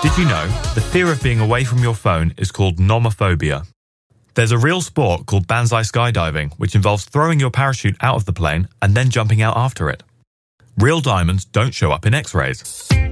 Did you know the fear of being away from your phone is called nomophobia? There's a real sport called Banzai skydiving, which involves throwing your parachute out of the plane and then jumping out after it. Real diamonds don't show up in X-rays.